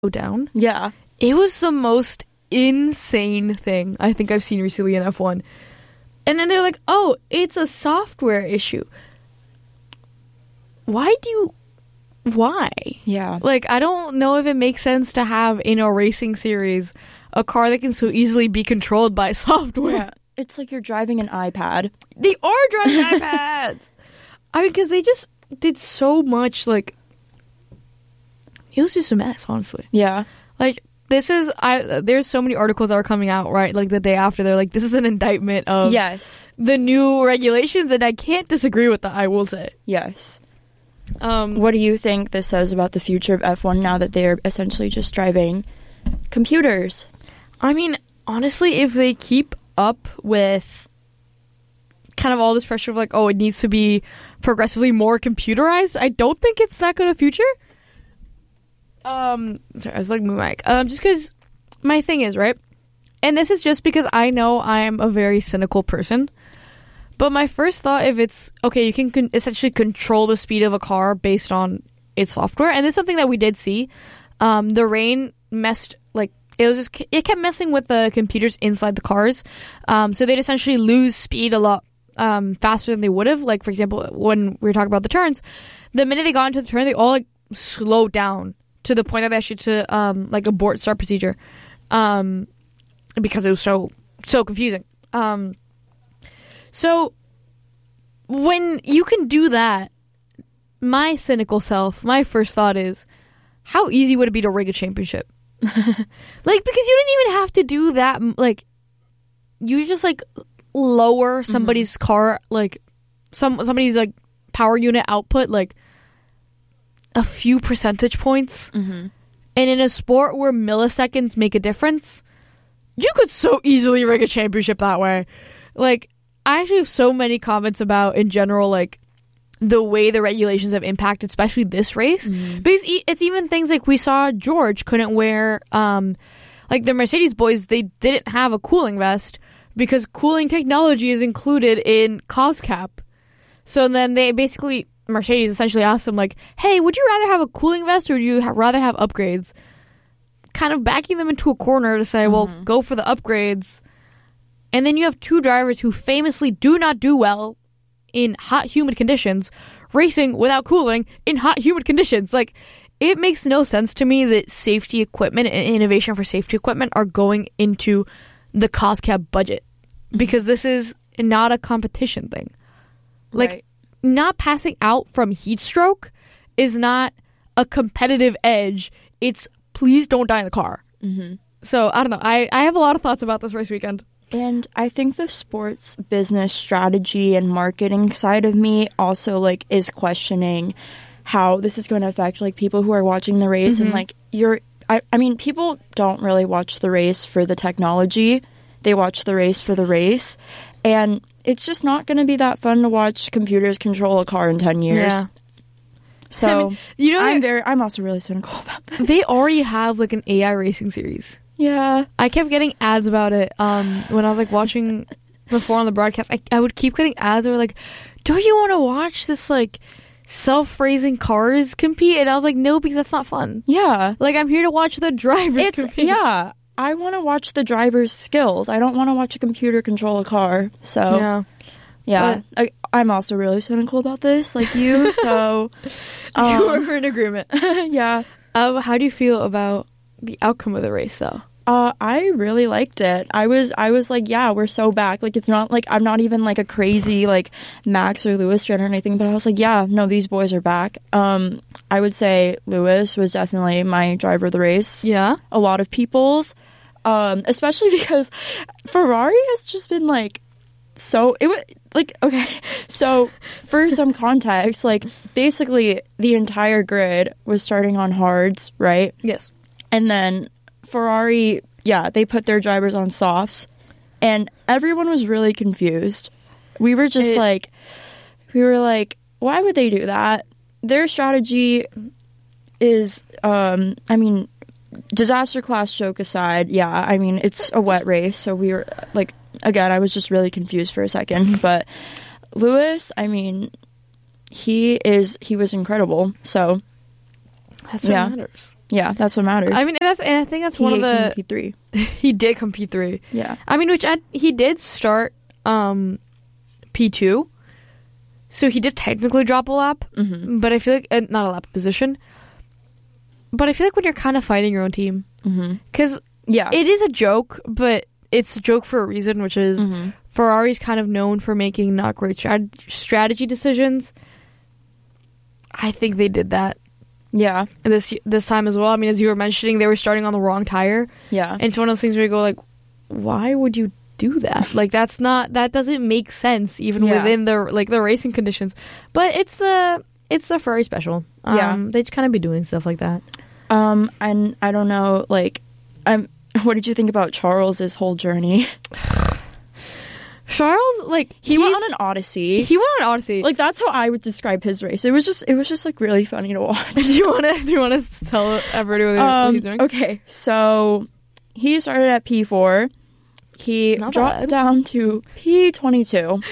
down. Yeah. It was the most insane thing I think I've seen recently in F1. And then they're like, oh, it's a software issue. Why? Yeah. Like, I don't know if it makes sense to have in a racing series a car that can so easily be controlled by software. Yeah. It's like you're driving an iPad. They are driving iPads. I mean, because they just did so much, like, it was just a mess, honestly. Yeah. Like, there's so many articles that are coming out, right, like the day after. They're like, this is an indictment of the new regulations, and I can't disagree with that, I will say. Yes. What do you think this says about the future of F1 now that they're essentially just driving computers? I mean, honestly, if they keep up with kind of all this pressure of like, oh, it needs to be progressively more computerized, I don't think it's that good a future. Sorry, I was like, mic. Just because my thing is, right, and this is just because I know I am a very cynical person, but my first thought, if it's okay, you can essentially control the speed of a car based on its software, and this is something that we did see. The rain messed, like, it kept messing with the computers inside the cars, so they'd essentially lose speed a lot faster than they would have. Like, for example, when we were talking about the turns, the minute they got into the turn, they all like slowed down to the point that they actually to like abort start procedure, because it was so confusing. So when you can do that, my cynical self, my first thought is, how easy would it be to rig a championship? Like, because you didn't even have to do that. Like, you just like lower somebody's car, like somebody's like power unit output, like a few percentage points. And in a sport where milliseconds make a difference, you could so easily rig a championship that way. Like, I actually have so many comments about, in general, like, the way the regulations have impacted, especially this race. Because it's even things like we saw George couldn't wear, like the Mercedes boys, they didn't have a cooling vest because cooling technology is included in cost cap. So then they basically, Mercedes essentially asked them, like, hey, would you rather have a cooling vest or would you rather have upgrades? Kind of backing them into a corner to say, well, go for the upgrades. And then you have two drivers who famously do not do well in hot, humid conditions, racing without cooling in hot, humid conditions. Like, it makes no sense to me that safety equipment and innovation for safety equipment are going into the cost cap budget, because this is not a competition thing. Like, not passing out from heat stroke is not a competitive edge. It's please don't die in the car. So, I don't know. I have a lot of thoughts about this race weekend. And I think the sports business strategy and marketing side of me also, like, is questioning how this is going to affect, like, people who are watching the race. And, like, I mean, people don't really watch the race for the technology. They watch the race for the race. And it's just not going to be that fun to watch computers control a car in 10 years. Yeah. So, I mean, you know, I'm also really cynical about this. They already have, like, an AI racing series. Yeah. I kept getting ads about it when I was, like, watching before on the broadcast. I would keep getting ads that were like, don't you want to watch this, like, self-raising cars compete? And I was like, no, because that's not fun. Yeah. Like, I'm here to watch the drivers compete. Yeah. I want to watch the driver's skills. I don't want to watch a computer control a car. So, yeah. I'm also really cynical about this, like you, so... We're in agreement. Yeah. How do you feel about the outcome of the race, though? I really liked it. I was like, yeah, we're so back. Like, it's not like I'm not even like a crazy like Max or Lewis fan or anything, but I was like, yeah, no, these boys are back. I would say Lewis was definitely my driver of the race. Yeah. A lot of people's, especially because Ferrari has just been like, so it was like, okay, so for some context, like basically the entire grid was starting on hards, right? Yes. And then Ferrari, they put their drivers on softs, and everyone was really confused. We were just like, why would they do that? Their strategy is, I mean, disaster class joke aside, I mean, it's a wet race, so we were like, again, I was just really confused for a second. But Lewis, I mean, he was incredible. So that's what matters. Yeah, that's what matters. I mean, and I think that's one of the P3. He did come P3. Yeah. I mean, he did start P2, so he did technically drop a lap. Mm-hmm. But I feel like not a lap position. But I feel like when you're kind of fighting your own team, because it is a joke, but it's a joke for a reason, which is Ferrari's kind of known for making not great strategy decisions. I think they did that. Yeah. This time as well. I mean, as you were mentioning, they were starting on the wrong tire. Yeah. And it's one of those things where you go like, why would you do that? Like, that doesn't make sense even within the racing conditions. But it's the Ferrari special. They just kind of be doing stuff like that. And I don't know, like, what did you think about Charles's whole journey? Charles, like, he went on an odyssey. Like, that's how I would describe his race. It was just like really funny to watch. do you want to tell everybody what he's doing? Okay, so he started at P4. He dropped down to P22.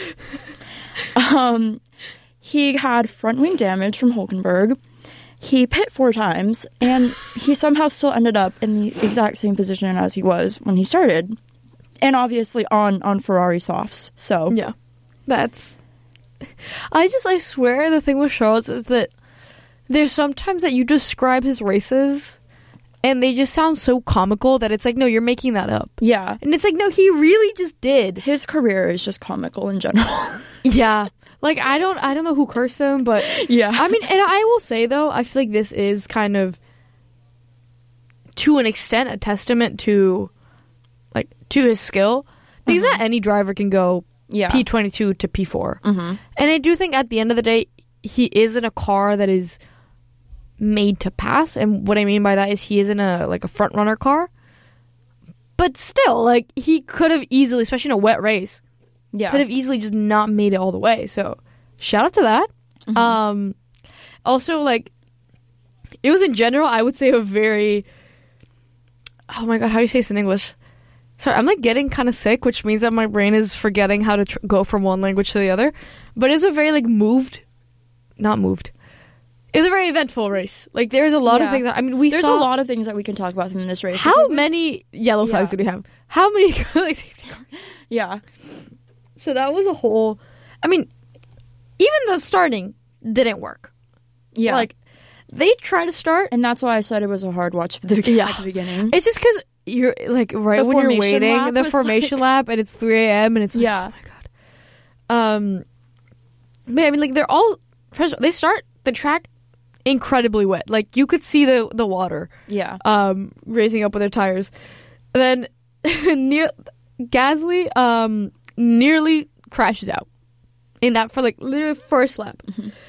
He had front wing damage from Hülkenberg. He pit 4 times, and he somehow still ended up in the exact same position as he was when he started. And obviously on Ferrari softs. So yeah, I swear the thing with Charles is that there's sometimes that you describe his races and they just sound so comical that it's like, no, you're making that up. Yeah. And it's like, no, he really just did. His career is just comical in general. Yeah. Like, I don't know who cursed him, but yeah. I mean, and I will say though, I feel like this is kind of to an extent a testament to his skill, because not any driver can go P22 to P4. And I do think at the end of the day, he is in a car that is made to pass, and what I mean by that is he is in a front runner car, but still, like, he could have easily, especially in a wet race, could have easily just not made it all the way. So shout out to that. Also, like, it was in general, I would say, a very, oh my god, how do you say this in English? Sorry, I'm like getting kind of sick, which means that my brain is forgetting how to go from one language to the other. But it's a very not moved. It was a very eventful race. Like, there's a lot of things that, I mean, there's a lot of things that we can talk about from this race. How many yellow flags did we have? How many safety cars? Yeah. So that was a whole, I mean, even the starting didn't work. Yeah. Like, they tried to start. And that's why I said it was a hard watch at the beginning. It's just because you're like when you're waiting, the formation lap, and it's 3 a.m. and it's like, oh my god. But I mean, like, they start the track incredibly wet. Like, you could see the water. Yeah. Raising up with their tires. And then Gasly nearly crashes out in that for like literally first lap.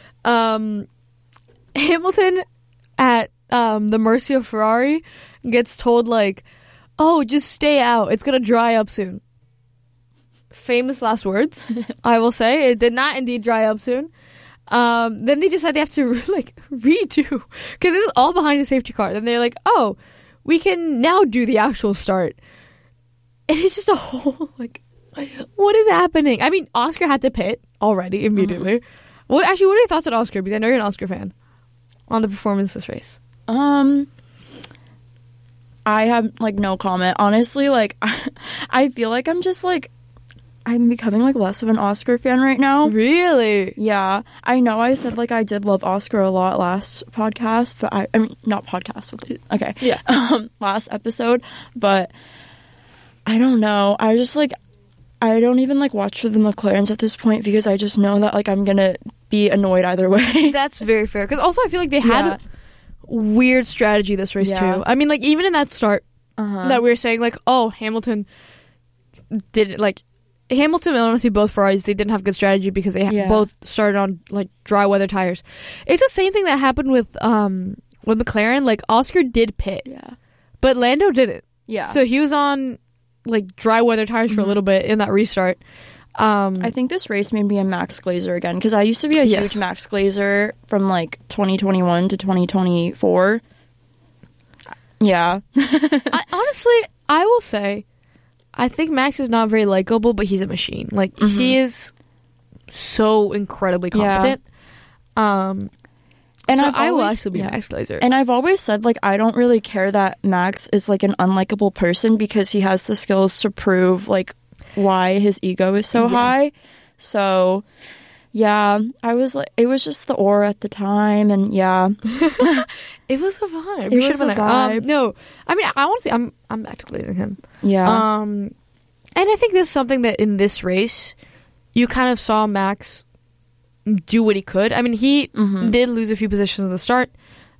Hamilton at the mercy of Ferrari gets told, like, oh, just stay out, it's gonna dry up soon. Famous last words. I will say it did not indeed dry up soon. Then they decide they have to like redo, because this is all behind a safety car. Then they're like, oh, we can now do the actual start, and it's just a whole like, what is happening? I mean, Oscar had to pit already immediately. What are your thoughts on Oscar? Because I know you're an Oscar fan. On the performance of this race. I have like no comment. Honestly, like I feel like I'm becoming like less of an Oscar fan right now. Really? Yeah. I know I said like I did love Oscar a lot last podcast, but I mean not podcast. Okay. Yeah. Last episode, but I don't know. I just like I don't even like watch for the McLarens at this point, because I just know that like I'm gonna be annoyed either way. That's very fair, because also I feel like they had weird strategy this race too. I mean, like, even in that start that we were saying, like, oh, Hamilton did it, like, Hamilton and honestly both Ferraris, they didn't have good strategy because they both started on like dry weather tires. It's the same thing that happened with McLaren. Like, Oscar did pit, but Lando didn't. Yeah, so he was on like dry weather tires for a little bit in that restart. I think this race made me a Max Glazer again, because I used to be a huge Max Glazer from like 2021 to 2024. Yeah. Honestly, I will say, I think Max is not very likable, but he's a machine. Like, he is so incredibly competent. And so I will actually be Max Glazer. And I've always said, like, I don't really care that Max is, like, an unlikable person because he has the skills to prove, like, why his ego is so high. So, yeah, I was, like, it was just the aura at the time, and, yeah. It was a vibe. It was a vibe. No, I mean, I want to see, I'm back to glazing him. Yeah. And I think this is something that in this race, you kind of saw Max do what he could. I mean, he did lose a few positions at the start.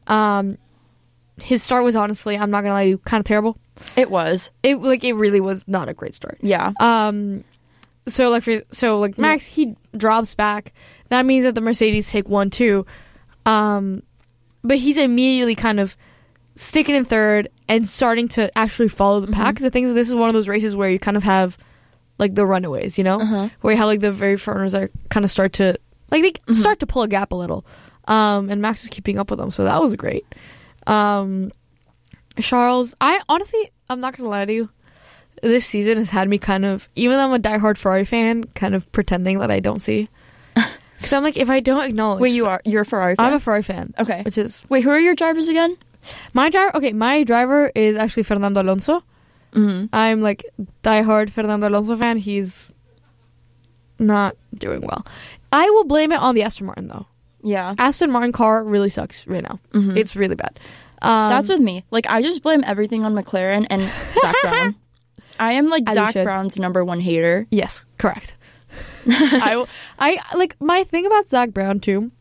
His start was honestly, I'm not gonna lie to you, kind of terrible. It was. It really was not a great start. Yeah. So Max, he drops back. That means that the Mercedes take 1-2. But he's immediately kind of sticking in third and starting to actually follow the pack. Because I think this is one of those races where you kind of have like the runaways, you know, where you have like the very front runners that kind of start to start to pull a gap a little. And Max was keeping up with them, so that was great. Charles, I'm not gonna lie to you, this season has had me kind of, even though I'm a diehard Ferrari fan, kind of pretending that I don't see. Because I'm like, if I don't acknowledge... Wait, you're a Ferrari fan? I'm a Ferrari fan. Okay. Which is... Wait, who are your drivers again? My driver is actually Fernando Alonso. I'm like diehard Fernando Alonso fan. He's not doing well. I will blame it on the Aston Martin, though. Yeah. Aston Martin car really sucks right now. It's really bad. That's with me. Like, I just blame everything on McLaren and Zach Brown. I am like Zach Brown's number one hater. Yes, correct. I like, my thing about Zach Brown too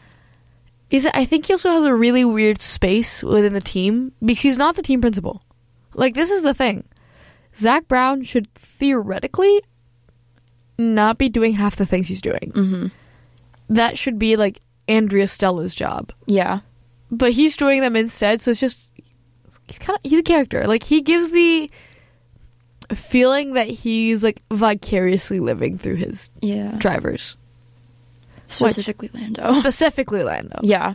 is that I think he also has a really weird space within the team because he's not the team principal. Like, this is the thing. Zach Brown should theoretically not be doing half the things he's doing. That should be like Andrea Stella's job. Yeah. But he's doing them instead, so it's just he's a character. Like, he gives the feeling that he's like vicariously living through his drivers. Specifically Lando. Yeah.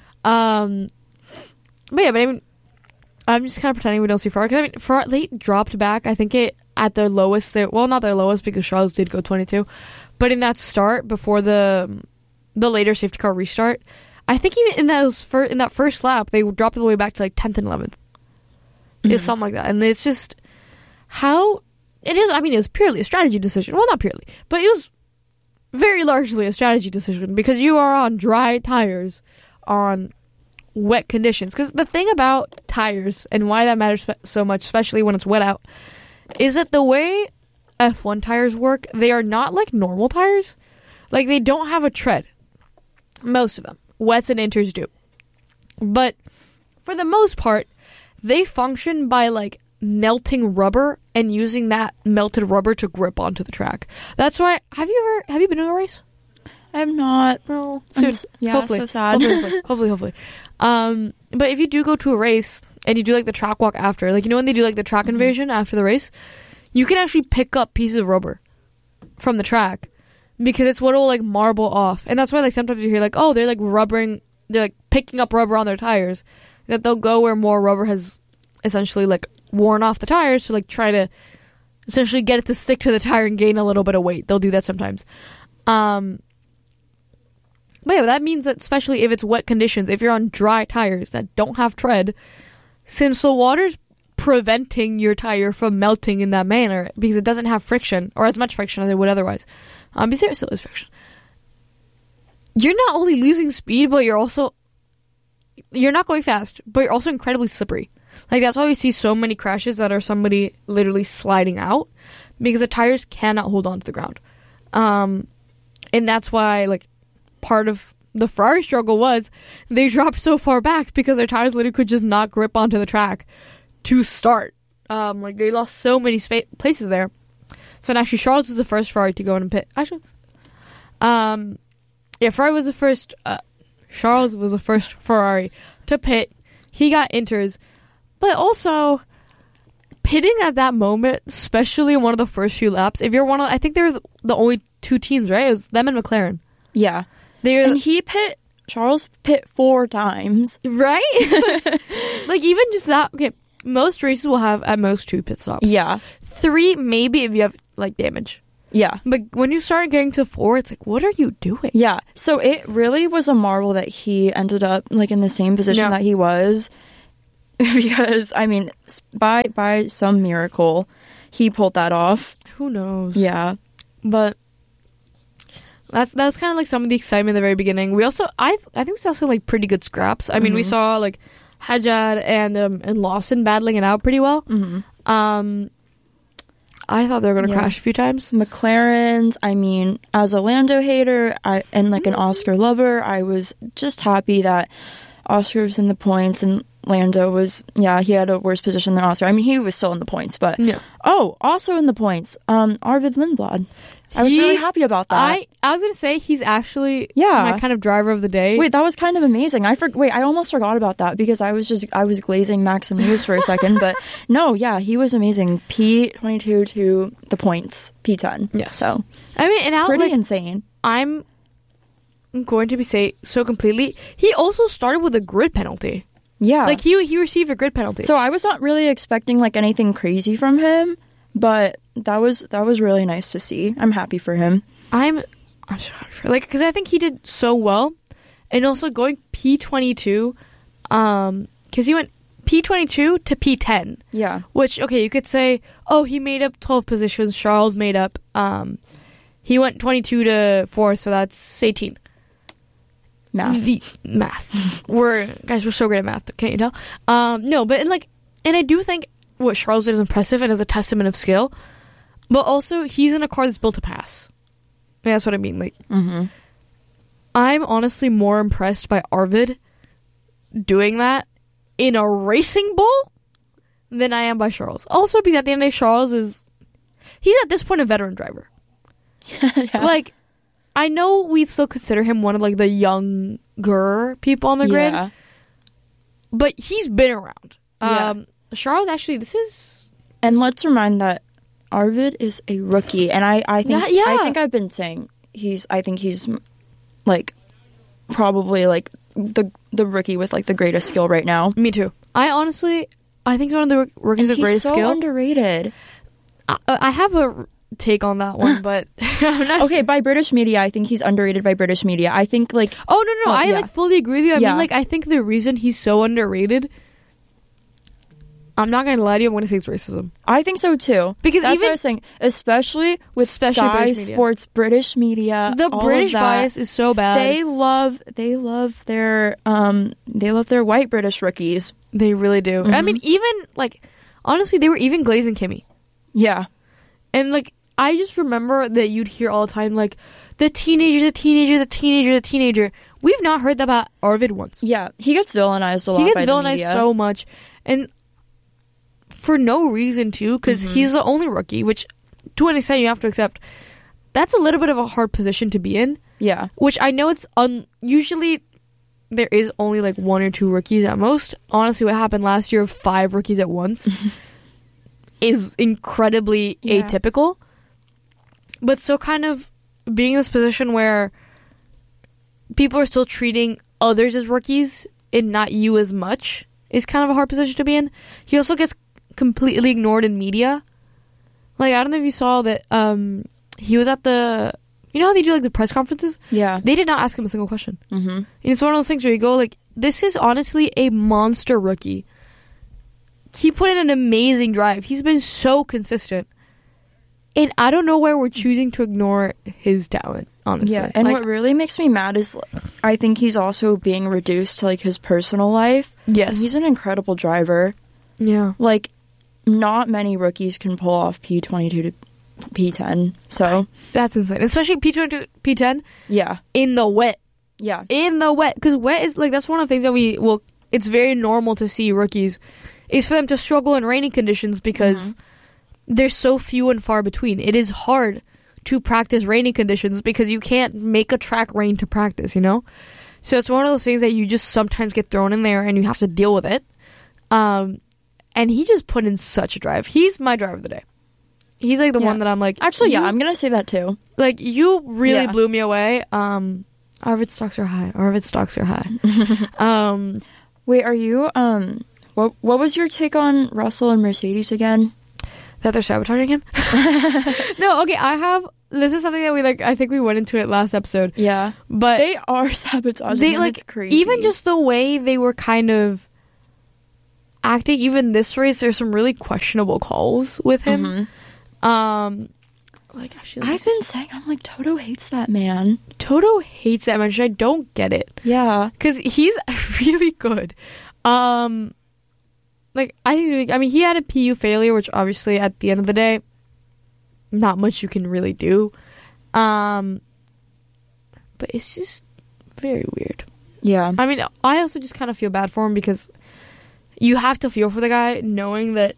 But I mean, I'm just kind of pretending we don't see Ferrari. 'Cause I mean, Ferrari, they dropped back. I think at their lowest. Well, not their lowest because Charles did go 22, but in that start before the later safety car restart, I think even in that first lap they dropped all the way back to like 10th and 11th. It's something like that, and it's just how it is. I mean, it was purely a strategy decision. Well, not purely, but it was very largely a strategy decision because you are on dry tires on wet conditions. Because the thing about tires and why that matters so much, especially when it's wet out, is that the way F1 tires work, they are not like normal tires. Like, they don't have a tread. Most of them. Wets and inters do. But for the most part, they function by like melting rubber and using that melted rubber to grip onto the track. That's why, have you been to a race? I have not. No. Soon. Hopefully. So sad. Hopefully. But if you do go to a race and you do like the track walk after, like, you know when they do like the track invasion after the race, you can actually pick up pieces of rubber from the track because it's what will like marble off. And that's why like sometimes you hear like, oh, they're like picking up rubber on their tires, that they'll go where more rubber has essentially like worn off the tires to like try to essentially get it to stick to the tire and gain a little bit of weight. They'll do that sometimes. But yeah, that means that especially if it's wet conditions, if you're on dry tires that don't have tread, since the water's preventing your tire from melting in that manner because it doesn't have friction, or as much friction as it would otherwise, because there still is friction, you're not only losing speed, but you're not going fast, but you're also incredibly slippery. Like, that's why we see so many crashes that are somebody literally sliding out because the tires cannot hold on to the ground. And that's why, like, part of the Ferrari struggle was they dropped so far back because their tires literally could just not grip onto the track to start. Like, they lost so many places there. So, and actually, Charles was the first Ferrari to go in and pit. Actually, Ferrari was the first. Charles was the first Ferrari to pit. He got inters. But also, pitting at that moment, especially in one of the first few laps, if you're I think they're the only two teams, right? It was them and McLaren. Yeah. Charles pit 4 times. Right? Like, even just that, okay, most races will have at most 2 pit stops. Yeah. 3, maybe if you have, like, damage. Yeah. But when you start getting to 4, it's like, what are you doing? Yeah. So it really was a marvel that he ended up like in the same position that he was, because I mean, by some miracle, he pulled that off. Who knows? Yeah. But that was kind of like some of the excitement at the very beginning. We also, I think we saw some like pretty good scraps. I mean, we saw like Hajjad and Lawson battling it out pretty well. I thought they were going to crash a few times. McLaren's, I mean, as a Lando hater and like an Oscar lover, I was just happy that Oscar was in the points and Lando was, he had a worse position than Oscar. I mean, he was still in the points, but also in the points, Arvid Lindblad. I was really happy about that. I was going to say he's actually my kind of driver of the day. Wait, that was kind of amazing. I almost forgot about that because I was glazing Max and Lewis for a second, but no, he was amazing. P22 to the points, P10. Yes. So, I mean, and pretty insane. I'm going to say so completely. He also started with a grid penalty. Yeah. Like he received a grid penalty. So I was not really expecting like anything crazy from him, but that was really nice to see. I'm happy for him. I'm sure, like, because I think he did so well, and also going P22, because he went P22 to P10. Yeah. Which, okay, you could say, oh, he made up 12 positions. Charles made up. He went 22 to 4, so that's 18. Math. We're so great at math. Can't you tell? No, but and I do think what Charles did is impressive and is a testament of skill. But also, he's in a car that's built to pass. And that's what I mean. Like, I'm honestly more impressed by Arvid doing that in a racing bull than I am by Charles. Also, because at the end of the day, Charles he's at this point a veteran driver. Like, I know we still consider him one of like the younger people on the grid, but he's been around. Charles, actually, and let's remind that Arvid is a rookie, and I think I think I've been saying he's like probably like the rookie with like the greatest skill right now. Me too. I think he's one of the rookies with greatest skill. He's so underrated. I have a take on that one, but I'm not okay. By British media, I think he's underrated by British media. I think like no, I like fully agree with you. I mean, like, I think the reason he's so underrated, I'm not going to lie to you, I'm going to say it's racism. I think so too. Because that's what I was saying, especially with Sky Sports, British media. The British bias is so bad. They love their white British rookies. They really do. I mean, even like honestly, they were even glazing Kimi. Yeah. And like, I just remember that you'd hear all the time, like, the teenager. We've not heard that about Arvid once. Yeah, he gets villainized a lot. He gets villainized so much, and for no reason too, because he's the only rookie. Which, to an extent, you have to accept. That's a little bit of a hard position to be in. Yeah. Which I know it's usually there is only like 1 or 2 rookies at most. Honestly, what happened last year of 5 rookies at once is incredibly atypical. But so kind of being in this position where people are still treating others as rookies and not you as much is kind of a hard position to be in. He also gets completely ignored in media. Like, I don't know if you saw that he was at the... You know how they do, like, the press conferences? Yeah. They did not ask him a single question. And it's one of those things where you go, like, this is honestly a monster rookie. He put in an amazing drive. He's been so consistent. And I don't know where we're choosing to ignore his talent, honestly. Yeah, and what really makes me mad is I think he's also being reduced to, like, his personal life. Yes. And he's an incredible driver. Yeah. Like, not many rookies can pull off P22 to P10, so... That's insane. Especially P22 to P10. Yeah. In the wet. Yeah. In the wet. Because wet is, like, that's one of the things that it's very normal to see rookies, is for them to struggle in rainy conditions because... They're so few and far between. It is hard to practice rainy conditions because you can't make a track rain to practice, you know? So it's one of those things that you just sometimes get thrown in there and you have to deal with it. And he just put in such a drive. He's my driver of the day. He's like the one that I'm like... Actually, I'm going to say that too. Like, you really blew me away. Arvid stocks are high. Wait, are you... What was your take on Russell and Mercedes again? That they're sabotaging him? No, okay, this is something that I think we went into it last episode. Yeah. But they are sabotaging him. It's crazy. Even just the way they were kind of acting, even this race, there's some really questionable calls with him. Actually, I've been saying, I'm like, Toto hates that man. Toto hates that man. I don't get it. Yeah. Because he's really good. I mean, he had a PU failure, which obviously at the end of the day, not much you can really do. But it's just very weird. Yeah. I mean, I also just kind of feel bad for him, because you have to feel for the guy knowing that,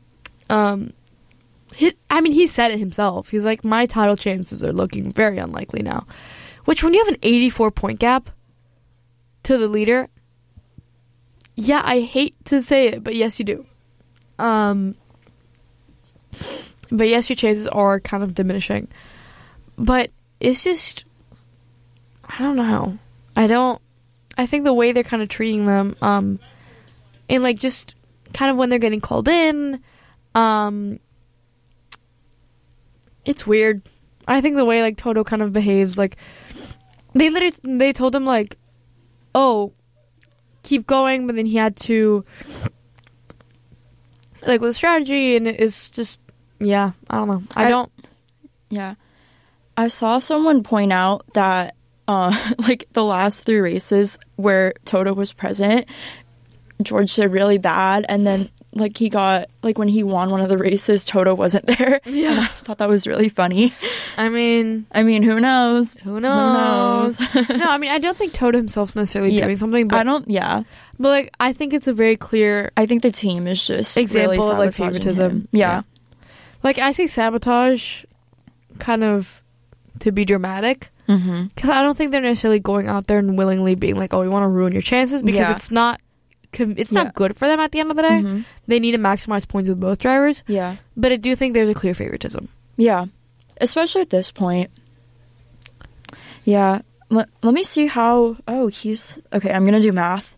he said it himself. He's like, my title chances are looking very unlikely now. Which, when you have an 84-point gap to the leader, yeah, I hate to say it, but yes, you do. But yes, your chances are kind of diminishing. But it's just, I don't know. I think the way they're kind of treating them, and just kind of when they're getting called in, it's weird. I think the way Toto kind of behaves, they told him oh, keep going, but then he had to with a strategy, and it's just, yeah, I don't know. Yeah. I saw someone point out that the last 3 races where Toto was present, George did really bad, and then he got when he won one of the races, Toto wasn't there. Yeah. And I thought that was really funny. I mean, who knows? No, I mean, I don't think Toto himself's necessarily doing something, but But I think it's a very clear, I think the team is just example really of favoritism. Him. Yeah. I say sabotage kind of to be dramatic, because I don't think they're necessarily going out there and willingly being oh, we want to ruin your chances, because it's not good for them at the end of the day. They need to maximize points with both drivers. Yeah. But I do think there's a clear favoritism. Yeah. Especially at this point. Yeah. Let me see how... Oh, he's... Okay, I'm going to do math.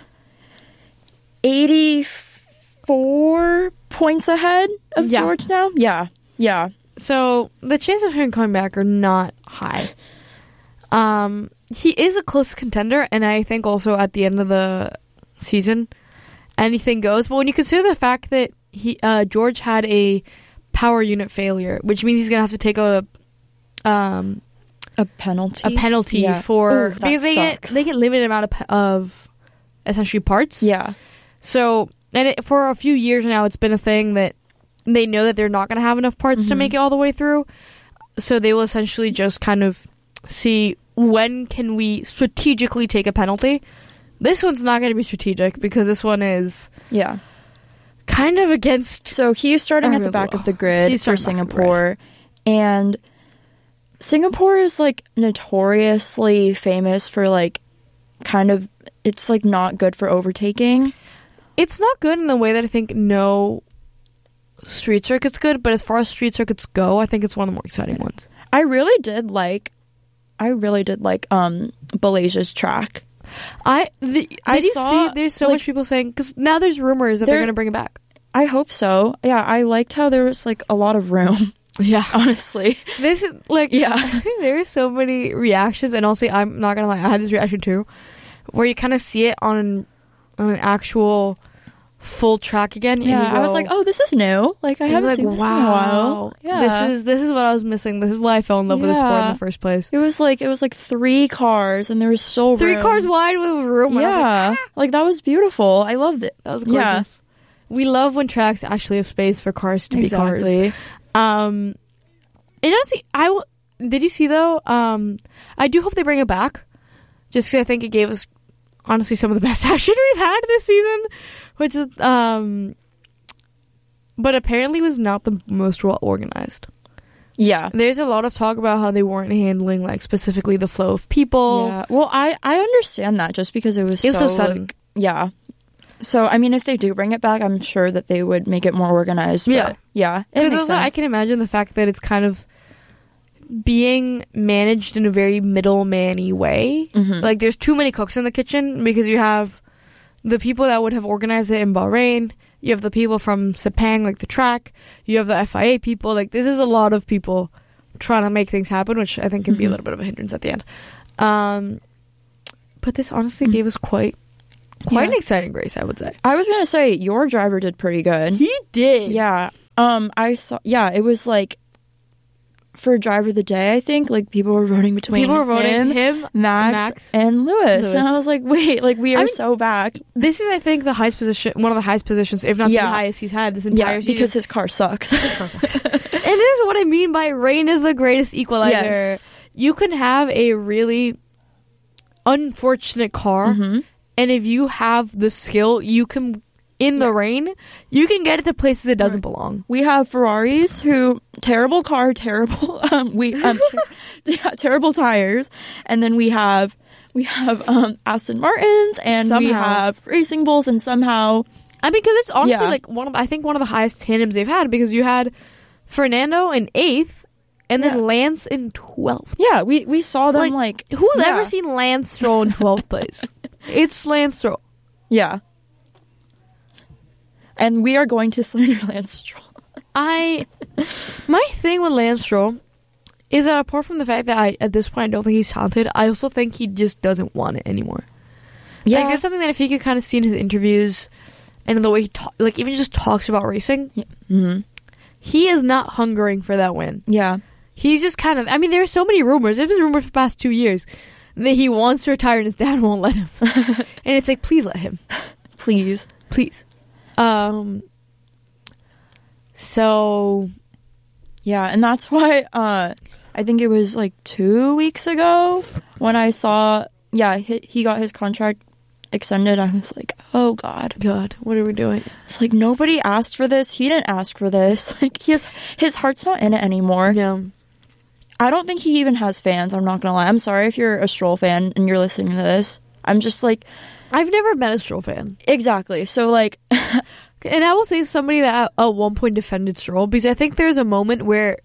84 points ahead of George now? Yeah. Yeah. So, the chances of him coming back are not high. He is a close contender, and I think also at the end of the season, anything goes. But when you consider the fact that George had a power unit failure, which means he's gonna have to take a penalty for because they get limited amount of essentially parts. Yeah. So for a few years now, it's been a thing that they know that they're not gonna have enough parts to make it all the way through. So they will essentially just kind of see when can we strategically take a penalty. This one's not going to be strategic, because this one is kind of against... So he's starting at the back of the grid for Singapore. And Singapore is notoriously famous for kind of... It's not good for overtaking. It's not good in the way that I think no street circuit's good, but as far as street circuits go, I think it's one of the more exciting ones. I really did like Malaysia's track. There's so much people saying, because now there's rumors that they're going to bring it back. I hope so. Yeah, I liked how there was a lot of room. Yeah, honestly, this is there's so many reactions, and also I'm not gonna lie, I had this reaction too, where you kind of see it on an actual full track again. Yeah, and I was like, oh, this is new. I haven't seen this in a while. Yeah, this is what I was missing. This is why I fell in love with the sport in the first place. It was 3 cars, and there was so 3 cars wide with room. Yeah, that was beautiful. I loved it. That was gorgeous. Yeah. We love when tracks actually have space for cars to be cars. And honestly, did you see though? I do hope they bring it back, just because I think it gave us honestly some of the best action we've had this season, which is but apparently was not the most well organized. Yeah, there's a lot of talk about how they weren't handling specifically the flow of people. Yeah, well, I understand that, just because it was so sudden. Yeah. So, I mean, if they do bring it back, I'm sure that they would make it more organized. But yeah. Because also, I can imagine the fact that it's kind of being managed in a very middleman-y way. Mm-hmm. There's too many cooks in the kitchen, because you have the people that would have organized it in Bahrain, You have the people from Sepang, like the track. You have the FIA people. Like, this is a lot of people trying to make things happen, which I think can be a little bit of a hindrance at the end. But this honestly gave us quite an exciting race, I would say. I was gonna say your driver did pretty good. He did. Yeah. I saw. Yeah, it was like for driver of the day. I think like people were voting between him, Max, and Lewis, and I was like, wait, like we are so back. This is, I think, the highest position, one of the highest positions, if not the highest he's had this entire season. Because his car sucks. And this is what I mean by rain is the greatest equalizer. Yes. You can have a really unfortunate car, and if you have the skill, you can, in the rain, you can get it to places it doesn't belong. We have Ferraris who, terrible car, terrible, terrible tires, and then we have Aston Martins, and we have Racing Bulls, and somehow, I mean, because it's honestly like one of the highest tandems they've had, because you had Fernando in 8th, and then Lance in 12th. Yeah, we saw them like who's ever seen Lance Stroll in 12th place? It's Lance Stroll. Yeah. And we are going to slander Lance Stroll. My thing with Lance Stroll is that apart from the fact that at this point I don't think he's talented, I also think he just doesn't want it anymore. Yeah. Like, it's something that if you could kind of see in his interviews and in the way he even just talks about racing, he is not hungering for that win. Yeah. He's just kind of, I mean, there's so many rumors. There's been rumors for the past 2 years that he wants to retire and his dad won't let him. And it's like, please let him. Please. So yeah, and that's why I think it was like 2 weeks ago when I saw he got his contract extended. I was like, oh god, what are we doing? It's like, nobody asked for this. He didn't ask for this. Like, his heart's not in it anymore. Yeah. I don't think he even has fans. I'm not gonna lie. I'm sorry if you're a Stroll fan and you're listening to this. I'm just like, I've never been a Stroll fan. Exactly. So like, and I will say somebody that at one point defended Stroll, because I think there's a moment where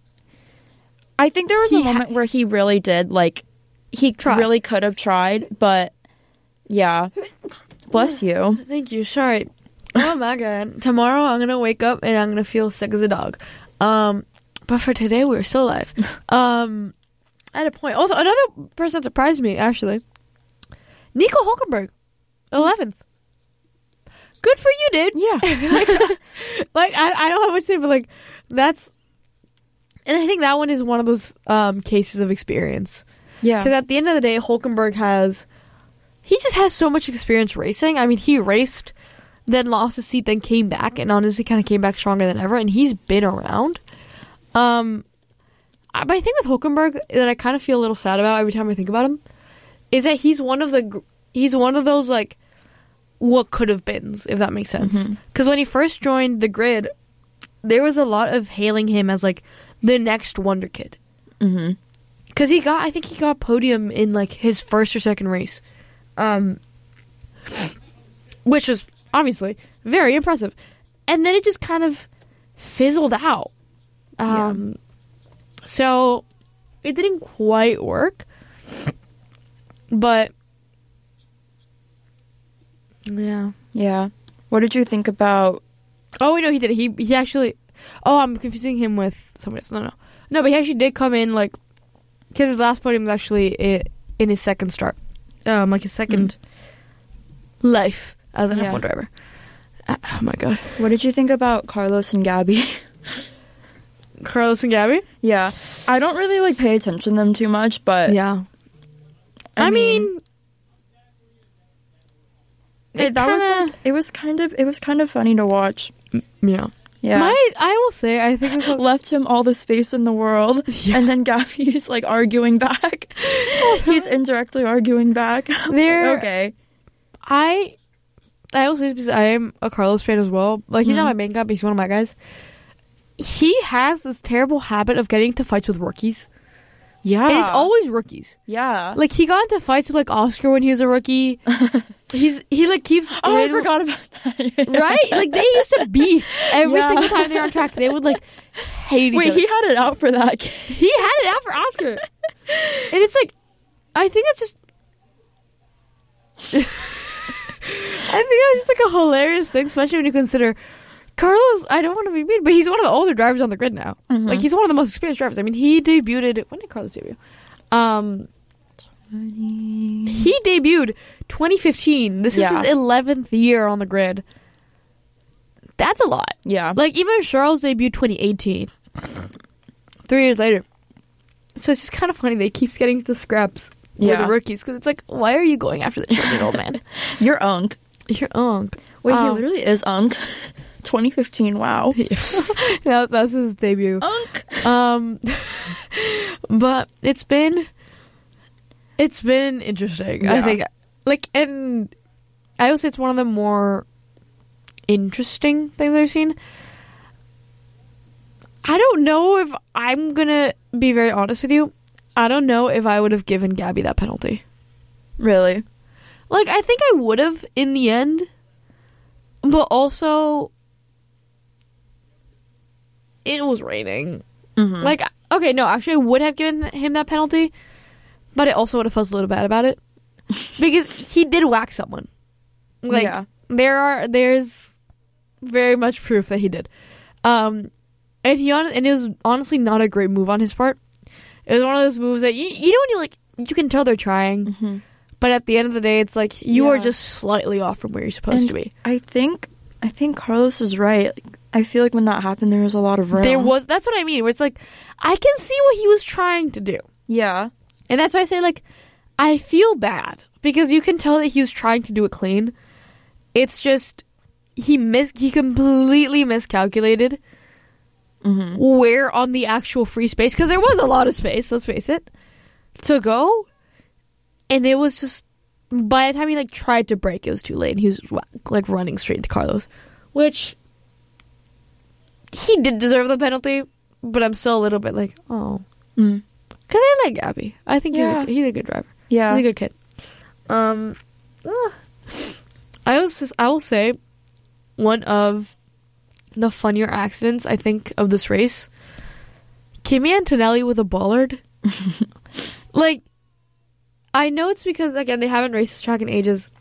he really did, like, he really could have tried, but yeah. Bless you. Thank you. Sorry. Oh my god. Tomorrow I'm gonna wake up and I'm gonna feel sick as a dog. But for today we're still alive. At a point. Also, another person that surprised me, actually. Nico Hülkenberg. 11th. Good for you, dude. Yeah. I don't have much to say, but like, that's, and I think that one is one of those cases of experience. Yeah. Because at the end of the day, Hülkenberg he just has so much experience racing. I mean, he raced, then lost his seat, then came back, and honestly kind of came back stronger than ever, and he's been around. But I think with Hülkenberg that I kind of feel a little sad about every time I think about him is that he's one of those, like, what could have beens, if that makes sense. Because when he first joined the grid, there was a lot of hailing him as, like, the next wonder kid. Because I think he got podium in, like, his first or second race. Which was obviously very impressive. And then it just kind of fizzled out. So it didn't quite work. But yeah. What did you think about? Oh, wait, no, he did. He actually. Oh, I'm confusing him with somebody else. No, but he actually did come in, like, because his last podium was actually in his second start, like his second life as an F1 driver. Oh my god. What did you think about Carlos and Gabby? Carlos and Gabby? Yeah, I don't really like pay attention to them too much, but yeah. I mean it was kind of funny to watch. Yeah. I will say, I think it's left him all the space in the world, and then Gabby's like arguing back. He's indirectly arguing back. Okay. I will say, because I am a Carlos fan as well. Like, he's not my main guy, but he's one of my guys. He has this terrible habit of getting into fights with rookies. Yeah. And it's always rookies. Yeah. Like, he got into fights with, like, Oscar when he was a rookie. He like, keeps... Oh, I forgot about that. Right? Like, they used to beef every single time they were on track. They would, like, hate each other. Wait, he had it out for that kid. He had it out for Oscar. And it's like, I think that's just... I think that's just, like, a hilarious thing, especially when you consider Carlos, I don't want to be mean, but he's one of the older drivers on the grid now. Mhm. Like, he's one of the most experienced drivers. I mean, he debuted... When did Carlos debut? He debuted 2015. This is his 11th year on the grid. That's a lot. Yeah. Like, even Charles debuted 2018. 3 years later. So it's just kind of funny. They keep getting into scraps with the rookies. Because it's like, why are you going after the children, old man? You're Unk. You're Unk. Wait, he literally is Unk. 2015, wow. That's his debut. Unk. But it's been interesting. Yeah. I think, like, and I would say it's one of the more interesting things I've seen. I don't know if I'm gonna be very honest with you. I don't know if I would have given Gabby that penalty. Really? Like, I think I would have in the end, but also it was raining. Mm-hmm. Like, okay, no, actually I would have given him that penalty, but I also would have felt a little bad about it because he did whack someone. Like, there's very much proof that he did. And it was honestly not a great move on his part. It was one of those moves that you know when you like, you can tell they're trying, mm-hmm. but at the end of the day, it's like you are just slightly off from where you're supposed to be. I think Carlos is right. Like, I feel like when that happened, there was a lot of room. That's what I mean. Where it's like, I can see what he was trying to do. Yeah, and that's why I say, like, I feel bad because you can tell that he was trying to do it clean. It's just he completely miscalculated. Mm-hmm. Where on the actual free space, because there was a lot of space, let's face it, to go, and it was just, by the time he like tried to break, it was too late, and he was like running straight into Carlos, which he did deserve the penalty, but I'm still a little bit like, oh, because I like Gabby. I think he's a good driver. Yeah, he's a good kid. I will say one of the funnier accidents, I think, of this race, Kimi Antonelli with a bollard. Like, I know it's because, again, they haven't raced this track in ages,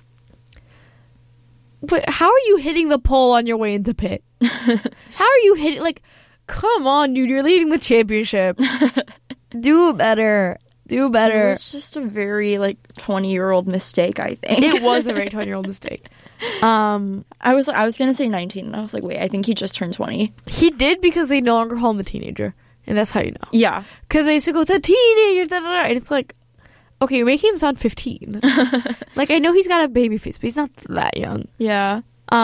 but how are you hitting the pole on your way into pit? How are you hitting, like, come on, dude, you're leading the championship. Do better. It was just a very, like, 20-year-old mistake, I think. It was a very 20-year-old mistake. I was gonna say 19, and I was like, wait, I think he just turned 20. He did, because they no longer call him the teenager, and that's how you know. Yeah, because they used to go the teenager, da, da, da, and it's like, okay, you're making him sound 15. Like, I know he's got a baby face, but he's not that young. Yeah.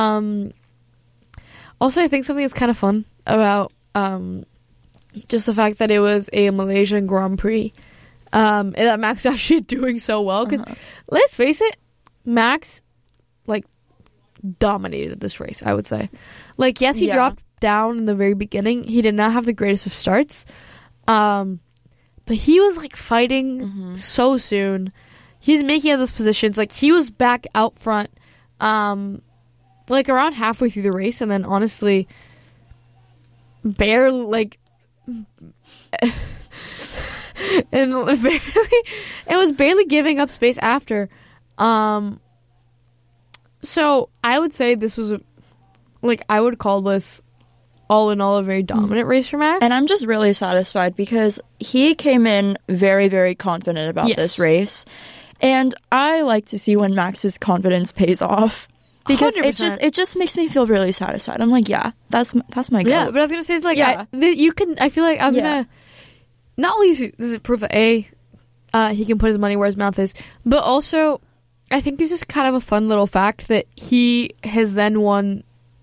Also, I think something that's kind of fun about just the fact that it was a Malaysian Grand Prix, and that Max is actually doing so well, because let's face it, Max, like, dominated this race, I would say. Like, yes, he dropped down in the very beginning. He did not have the greatest of starts. But he was, like, fighting so soon. He was making out those positions. Like, he was back out front, like, around halfway through the race. And then, honestly, barely, like... and barely... It was barely giving up space after. So, I would say this was, I would call this, all in all, a very dominant race for Max. And I'm just really satisfied because he came in very, very confident about this race. And I like to see when Max's confidence pays off. Because 100%. it just makes me feel really satisfied. I'm like, yeah, that's my goal. Yeah, but I was going to say, it's like, I feel like I was going to, not only does it prove that, he can put his money where his mouth is, but also... I think it's just kind of a fun little fact that he has then won,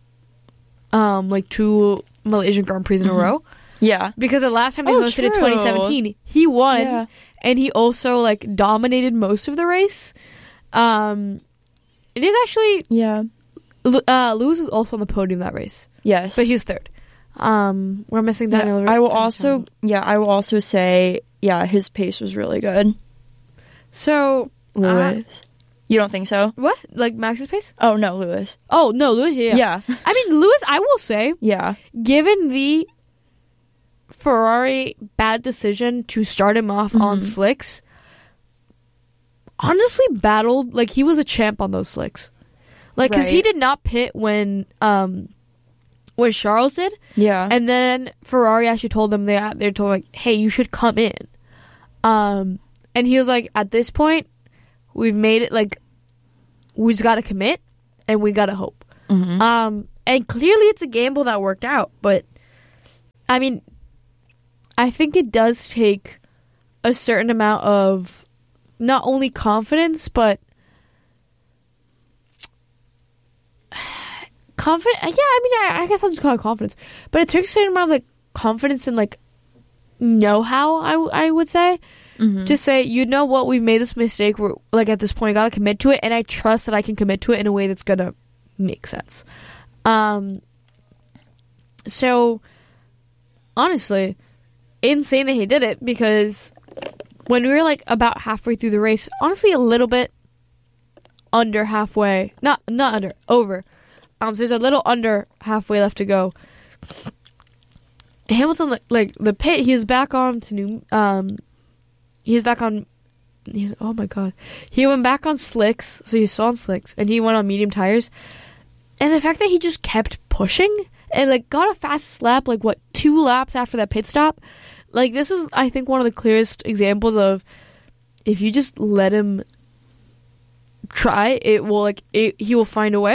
2 Malaysian Grand Prix in a row. Yeah. Because the last time they hosted in 2017, he won, and he also, dominated most of the race. It is actually... Yeah. Lewis was also on the podium that race. Yes. But he was third. We're missing Daniel. I will also say, his pace was really good. So... Lewis. You don't think so? What? Like Max's pace? Oh, no, Lewis. Oh, no, Lewis, yeah. I mean, Lewis, I will say, given the Ferrari bad decision to start him off on slicks, honestly battled, he was a champ on those slicks. Because he did not pit when what Charles did. Yeah. And then Ferrari actually told them, they're told, like, hey, you should come in. And he was like, at this point, we've made it, like, we just got to commit and we got to hope. Mm-hmm. And clearly it's a gamble that worked out. But, I mean, I think it does take a certain amount of not only confidence, but confidence. Yeah, I mean, I guess I'll just call it confidence. But it takes a certain amount of, like, confidence and, like, know-how, I would say. Mm-hmm. Just say, you know what, we've made this mistake. We're, like, at this point, I got to commit to it. And I trust that I can commit to it in a way that's going to make sense. So, honestly, insane that he did it, because when we were, like, about halfway through the race, honestly, a little bit under halfway, not under, over. So there's a little under halfway left to go. Hamilton, like, the pit, he was back on to new, oh my god. He went back on slicks, so he saw on slicks, and he went on medium tires. And the fact that he just kept pushing and, like, got a fast lap, like, 2 laps after that pit stop? Like, this was, I think, one of the clearest examples of, if you just let him try, it will, like, he will find a way.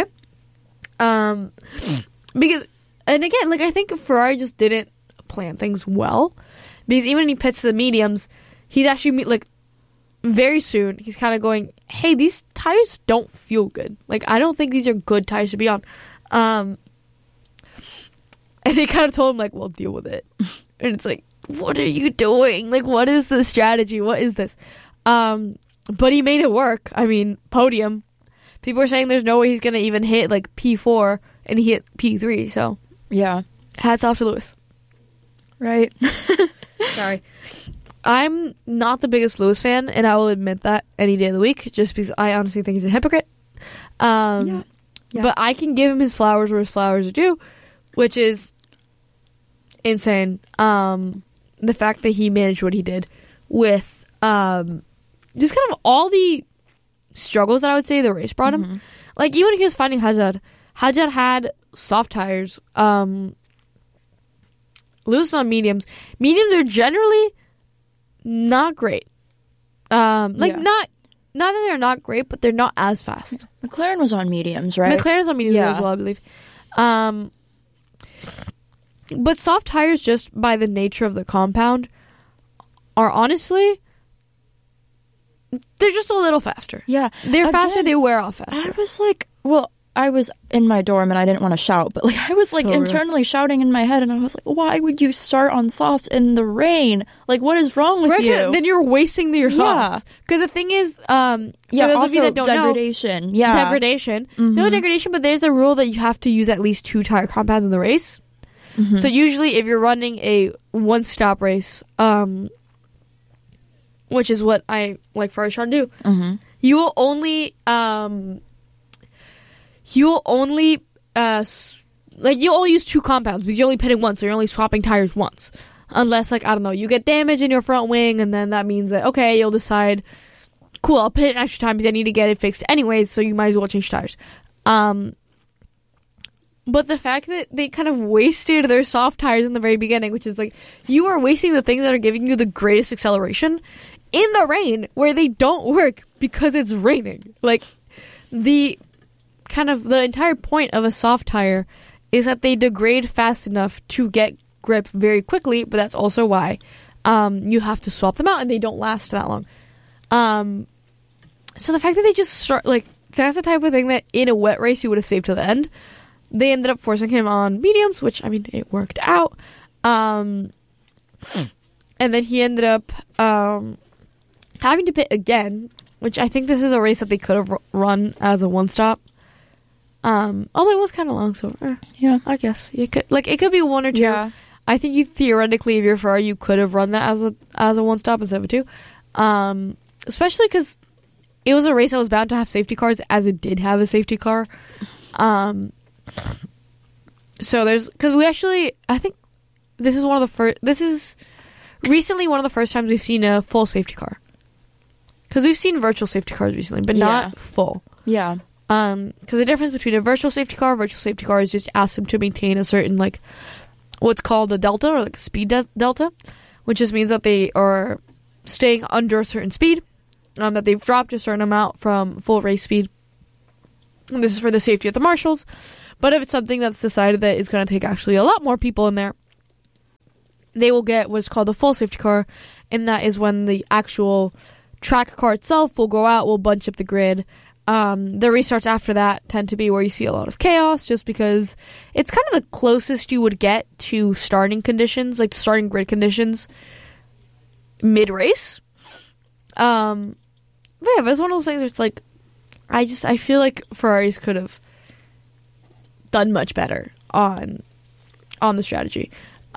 Because, and again, like, I think Ferrari just didn't plan things well. Because even when he pits to the mediums, he's actually, like, very soon, he's kind of going, hey, these tires don't feel good. Like, I don't think these are good tires to be on. And they kind of told him, like, well, deal with it. And it's like, what are you doing? Like, what is the strategy? What is this? But he made it work. I mean, podium. People are saying there's no way he's going to even hit, like, P4, and he hit P3, so. Yeah. Hats off to Lewis. Right. Sorry. I'm not the biggest Lewis fan, and I will admit that any day of the week, just because I honestly think he's a hypocrite. Yeah. But I can give him his flowers where his flowers are due, which is insane. The fact that he managed what he did with just kind of all the struggles that I would say the race brought him. Mm-hmm. Like, even when he was fighting Hazard had soft tires. Lewis on mediums. Mediums are generally not great. Not that they're not great, but they're not as fast. McLaren was on mediums, right? McLaren's on mediums as well, I believe. But soft tires, just by the nature of the compound, are honestly, they're just a little faster. Yeah. They're faster, they wear off faster. I was like, well, I was in my dorm and I didn't want to shout, but, like, I was, like, internally shouting in my head, and I was like, why would you start on softs in the rain? Like, what is wrong with you? Then you're wasting your softs. Because the thing is, for those of you that don't degradation. know, degradation. No degradation, but there's a rule that you have to use at least 2 tire compounds in the race. Mm-hmm. So usually, if you're running a one-stop race, which is what I like Ferrari trying to do, you will only you'll only use 2 compounds because you're only pitting once, so you're only swapping tires once. Unless, like, I don't know, you get damage in your front wing, and then that means that, okay, you'll decide, cool, I'll pit an extra time because I need to get it fixed anyways, so you might as well change tires. But the fact that they kind of wasted their soft tires in the very beginning, which is like, you are wasting the things that are giving you the greatest acceleration in the rain, where they don't work because it's raining. Like, the entire point of a soft tire is that they degrade fast enough to get grip very quickly, but that's also why you have to swap them out, and they don't last that long. So the fact that they just start, like, that's the type of thing that in a wet race you would have saved to the end. They ended up forcing him on mediums, which, I mean, it worked out. And then he ended up having to pit again, which I think this is a race that they could have run as a one-stop. Although it was kind of long, so yeah, I guess it could be 1 or 2. Yeah. I think you theoretically, if you're Ferrari, you could have run that as a one-stop instead of a 2. Especially because it was a race that was bound to have safety cars, as it did have a safety car. So because we actually, I think this is recently one of the first times we've seen a full safety car. Because we've seen virtual safety cars recently, but not full. Yeah. Because the difference between a virtual safety car is just ask them to maintain a certain, like, what's called a delta, or like a speed delta, which just means that they are staying under a certain speed, that they've dropped a certain amount from full race speed. And this is for the safety of the marshals. But if it's something that's decided that is going to take actually a lot more people in there, they will get what's called a full safety car, and that is when the actual track car itself will go out, will bunch up the grid. The restarts after that tend to be where you see a lot of chaos, just because it's kind of the closest you would get to starting conditions, like starting grid conditions mid-race. But it's one of those things where it's like, I feel like Ferraris could have done much better on the strategy.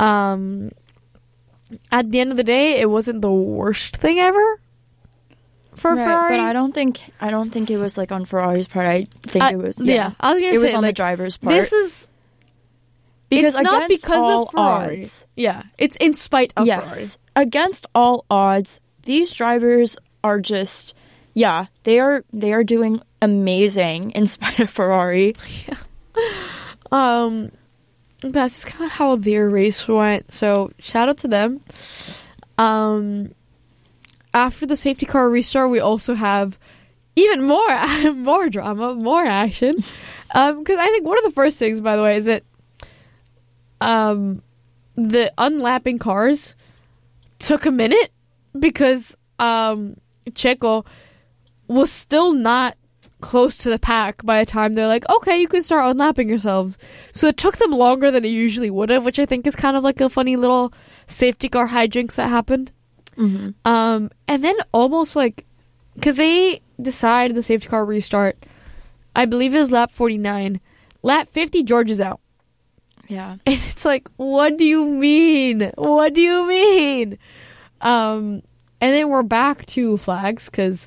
At the end of the day, it wasn't the worst thing ever for Ferrari. But I don't think it was like on Ferrari's part. I think it was I was gonna say, was on the driver's part. This is because it's not because of Ferrari. Odds, it's in spite of Ferrari. Against all odds, these drivers are just they are doing amazing in spite of Ferrari. That's just kind of how their race went. So shout out to them. After the safety car restart, we also have even more drama, more action. Because I think one of the first things, by the way, is that the unlapping cars took a minute because Checo was still not close to the pack by the time they're like, okay, you can start unlapping yourselves. So it took them longer than it usually would have, which I think is kind of like a funny little safety car hijinks that happened. Mm-hmm. And then almost like, because they decided the safety car restart, I believe it was lap 49. Lap 50, George is out. Yeah. And it's like, what do you mean? What do you mean? And then we're back to flags, because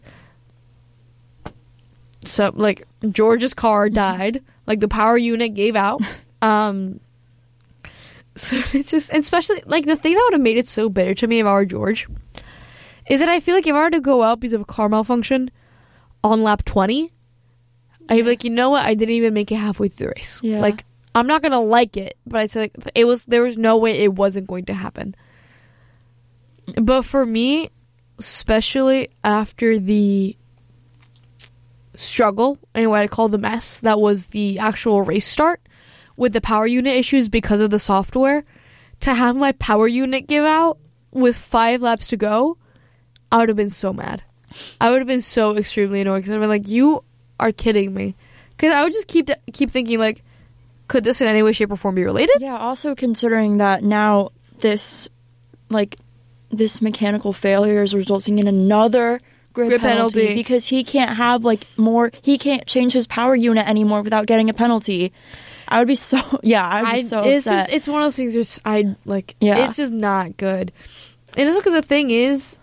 so, like, George's car died. Like, the power unit gave out. So it's just, especially, like, the thing that would have made it so bitter to me if I were George is that I feel like if I were to go out because of a car malfunction on lap 20, I'd be like, you know what? I didn't even make it halfway through the race. Yeah. Like, I'm not going to like it, but I said, like, there was no way it wasn't going to happen. But for me, especially after the struggle, and what I call the mess, that was the actual race start with the power unit issues because of the software, to have my power unit give out with 5 laps to go, I would have been so mad. I would have been so extremely annoyed, because I'd been like, you are kidding me. Because I would just keep thinking, like, could this in any way, shape, or form be related? Yeah, also considering that now this mechanical failure is resulting in another grid penalty because he can't have he can't change his power unit anymore without getting a penalty. I would be so upset. It's one of those things it's just not good. And it's because the thing is,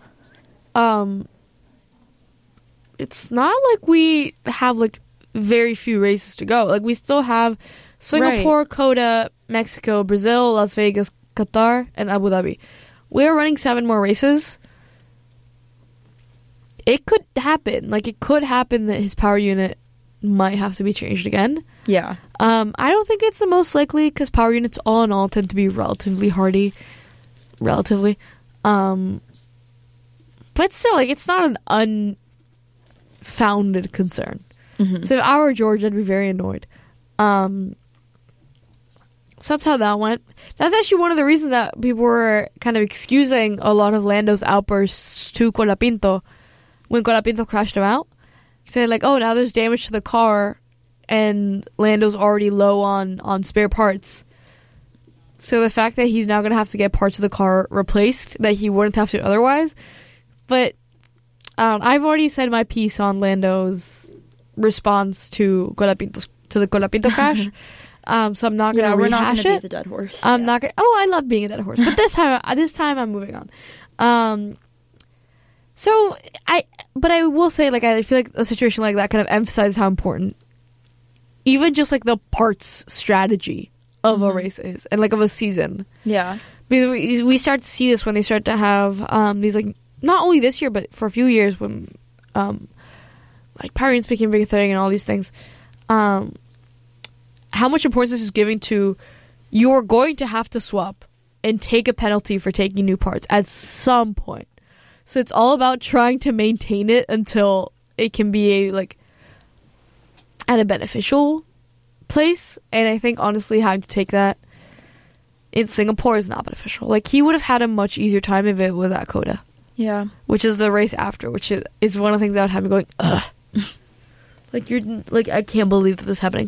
it's not like we have like very few races to go. Like, we still have Singapore, Coda, Mexico, Brazil, Las Vegas, Qatar, and Abu Dhabi. We're running 7 more races. It could happen. Like, it could happen that his power unit might have to be changed again. Yeah. I don't think it's the most likely, because power units all in all tend to be relatively hardy. Relatively. But still, like, it's not an unfounded concern. Mm-hmm. So if I were George, I'd be very annoyed. So that's how that went. That's actually one of the reasons that people were kind of excusing a lot of Lando's outbursts to Colapinto when Colapinto crashed him out. Saying, like, oh, now there's damage to the car and Lando's already low on spare parts. So the fact that he's now going to have to get parts of the car replaced that he wouldn't have to otherwise. But I've already said my piece on Lando's response to the Colapinto crash. So I'm not going to rehash it. We're not going to be the dead horse. I'm not going. Oh, I love being a dead horse, but this time I'm moving on. So I will say, like, I feel like a situation like that kind of emphasizes how important even just like the parts strategy of a race is, and like of a season. Yeah, because we start to see this when they start to have these, like, not only this year but for a few years when like Pyrenees became a big thing and all these things, how much importance this is giving to you're going to have to swap and take a penalty for taking new parts at some point. So it's all about trying to maintain it until it can be at a beneficial place. And I think honestly having to take that in Singapore is not beneficial. Like, he would have had a much easier time if it was at Coda. Yeah. Which is the race after, which is one of the things that would have me going, ugh. I can't believe that this is happening.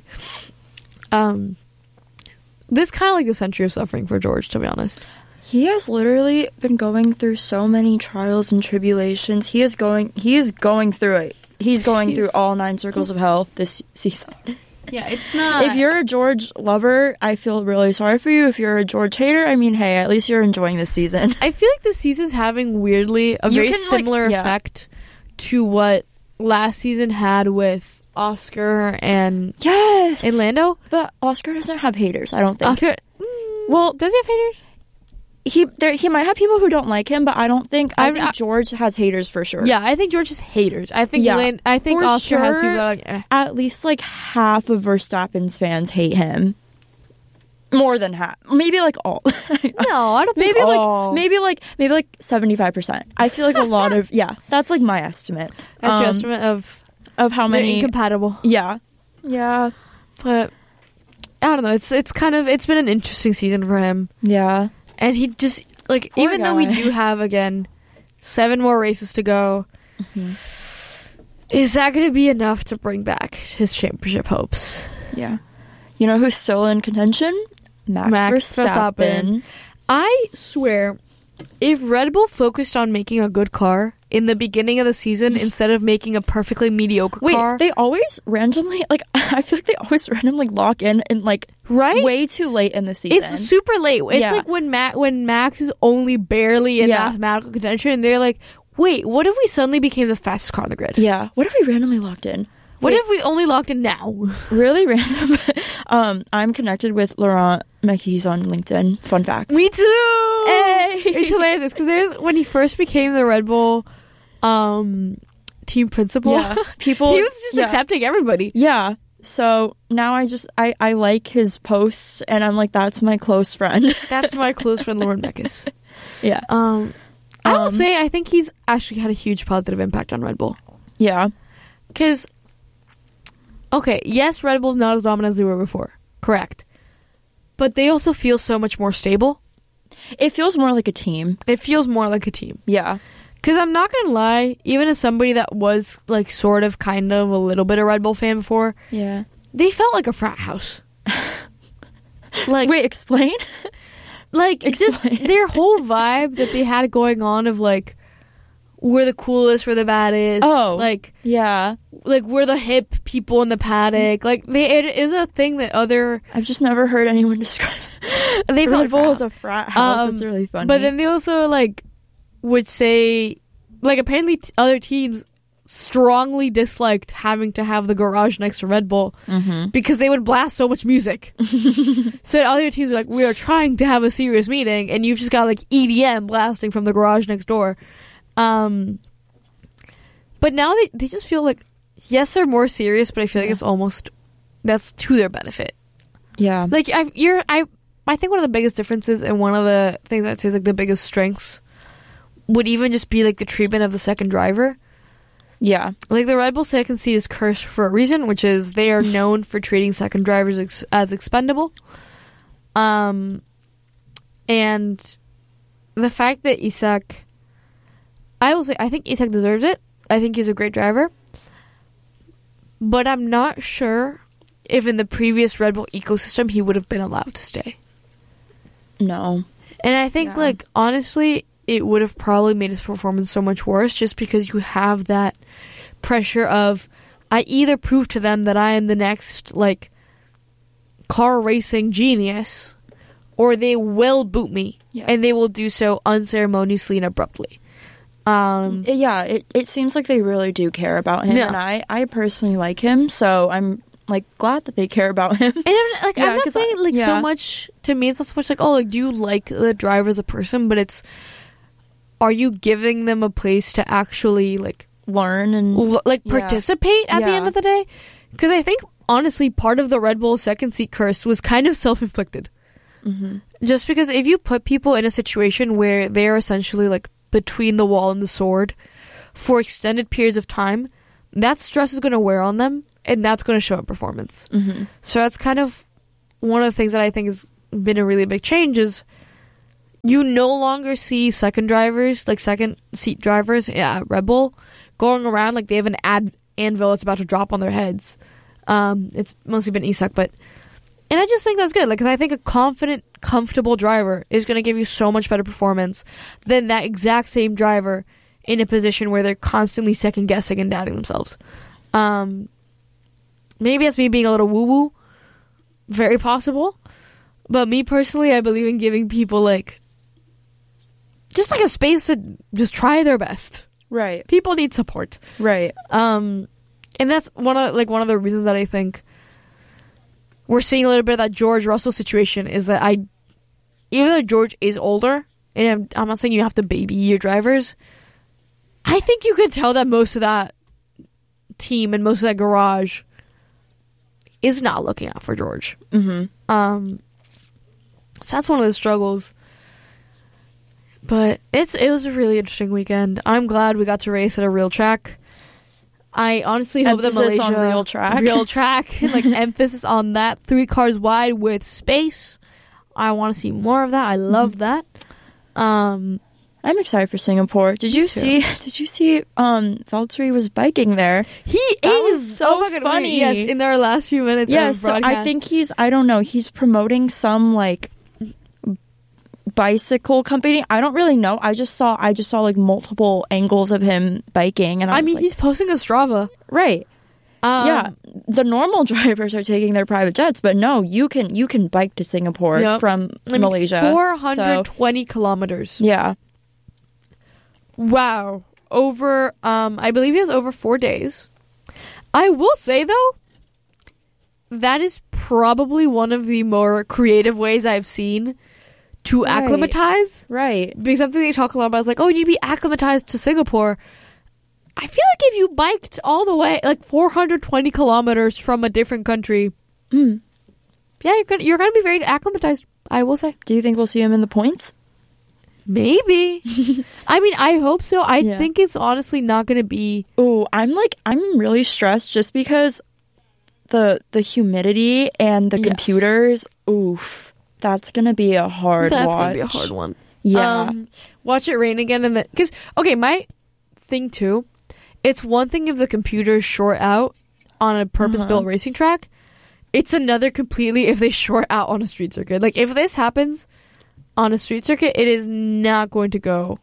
This kind of like the century of suffering for George, to be honest. He has literally been going through so many trials and tribulations. He is going through it. He's going through all 9 circles of hell this season. Yeah, it's not. If you're a George lover, I feel really sorry for you. If you're a George hater, I mean, hey, at least you're enjoying this season. I feel like this season's having weirdly a very similar effect to what last season had with Oscar and Lando. But Oscar doesn't have haters, I don't think. Oscar, well, does he have haters? He might have people who don't like him, but I don't think. I think George has haters for sure. Yeah, I think George has haters. I think I think for Oscar has people that are like, eh. At least like half of Verstappen's fans hate him. More than half, maybe like all. No, I don't think all. Maybe like 75%. I feel like a lot of that's like my estimate. That's your estimate of how many incompatible. Yeah. But I don't know. It's been an interesting season for him. Yeah. And he just, like, Poor even guy. though we do have, again, 7 more races to go, is that going to be enough to bring back his championship hopes? Yeah. You know who's still in contention? Max Verstappen. I swear, if Red Bull focused on making a good car in the beginning of the season instead of making a perfectly mediocre car... Wait, they always randomly, like, I feel like they always randomly lock in and, like, way too late in the season. It's super late. It's like when Max is only barely in mathematical contention, and they're like, wait, what if we suddenly became the fastest car on the grid? Yeah. What if we randomly locked in? What if we only locked in now? Really random. I'm connected with Laurent Mekies on LinkedIn. Fun fact. Me too! Hey! It's hilarious, because when he first became the Red Bull team principal, he was just accepting everybody. Yeah. So now I like his posts, and I'm like, that's my close friend. That's my close friend, Lauren Mekies. Yeah. I will say I think he's actually had a huge positive impact on Red Bull. Yeah. Because, okay, yes, Red Bull's not as dominant as they were before. Correct. But they also feel so much more stable. It feels more like a team. Yeah. Because I'm not going to lie, even as somebody that was, like, sort of, kind of, a little bit a Red Bull fan before, they felt like a frat house. Like, wait, explain? Like, just their whole vibe that they had going on of, like, we're the coolest, we're the baddest. Oh, like, yeah. Like, we're the hip people in the paddock. Like, it is a thing that I've just never heard anyone describe Red Bull as a frat house. That's really funny. But then they also, like, would say, like, apparently other teams strongly disliked having to have the garage next to Red Bull because they would blast so much music. So other teams were like, we are trying to have a serious meeting, and you've just got, like, EDM blasting from the garage next door. But now they just feel like, yes, they're more serious, but I feel like it's almost, that's to their benefit. Yeah. Like, I think one of the biggest differences and one of the things I'd say is, like, the biggest strengths would even just be, like, the treatment of the second driver. Yeah. Like, the Red Bull second seat is cursed for a reason, which is they are known for treating second drivers as expendable. And the fact that Isak, I will say, I think Isak deserves it. I think he's a great driver. But I'm not sure if in the previous Red Bull ecosystem he would have been allowed to stay. No. And I think, like, honestly, it would have probably made his performance so much worse just because you have that pressure of, I either prove to them that I am the next, like, car racing genius, or they will boot me. Yeah. And they will do so unceremoniously and abruptly. It seems like they really do care about him, and I personally like him, so I'm, like, glad that they care about him. And I'm not saying so much, to me it's not so much like, oh, like, do you like the driver as a person, but it's, are you giving them a place to actually, like, learn and participate at the end of the day. Because I think, honestly, part of the Red Bull second seat curse was kind of self-inflicted. Mm-hmm. Just because if you put people in a situation where they're essentially like between the wall and the sword for extended periods of time, that stress is going to wear on them, and that's going to show up performance. Mm-hmm. So that's kind of one of the things that I think has been a really big change is you no longer see second seat drivers at Red Bull going around like they have an anvil that's about to drop on their heads. It's mostly been Isak, and I just think that's good. Like, 'cause I think a confident, comfortable driver is going to give you so much better performance than that exact same driver in a position where they're constantly second guessing and doubting themselves. Maybe that's me being a little woo-woo. Very possible. But me personally, I believe in giving people like just like a space to just try their best. Right. People need support. Right. And that's one of the reasons that I think we're seeing a little bit of that George Russell situation is that even though George is older, and I'm not saying you have to baby your drivers, I think you can tell that most of that team and most of that garage is not looking out for George. Mm-hmm. So that's one of the struggles. But it was a really interesting weekend. I'm glad we got to race at a real track. I honestly hope that Malaysia on real track, like emphasis on that 3 cars wide with space. I want to see more of that. I love that. I'm excited for Singapore. Did you see Valtteri was biking there? He is so fucking funny. Yes, in their last few minutes. Yes, so I think he's promoting some like bicycle company. I don't really know. I just saw like multiple angles of him biking, and I mean, he's posting a Strava, right? Yeah, the normal drivers are taking their private jets, but no, you can bike to Singapore from Malaysia. 420 kilometers. Yeah. Wow. Over, I believe it was over 4 days. I will say, though, that is probably one of the more creative ways I've seen to acclimatize. Right. Because something they talk a lot about is like, oh, you'd be acclimatized to Singapore. I feel like if you biked all the way, like 420 kilometers from a different country, yeah, you're gonna be very acclimatized, I will say. Do you think we'll see him in the points? Maybe. I mean, I hope so. I think it's honestly not going to be... Oh, I'm really stressed just because the humidity and the computers, oof, that's going to be a hard watch. That's going to be a hard one. Yeah. Watch it rain again. And because, okay, my thing too, it's one thing if the computers short out on a purpose-built racing track. It's another completely if they short out on a street circuit. Like, if this happens... on a street circuit, it is not going to go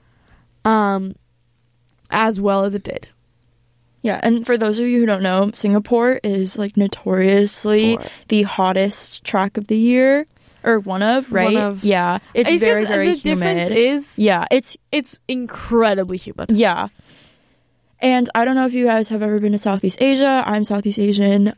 as well as it did. Yeah, and for those of you who don't know, Singapore is like notoriously the hottest track of the year, or one of, right? Yeah, it's very, very humid. The difference is, it's incredibly humid. Yeah, and I don't know if you guys have ever been to Southeast Asia. I'm Southeast Asian.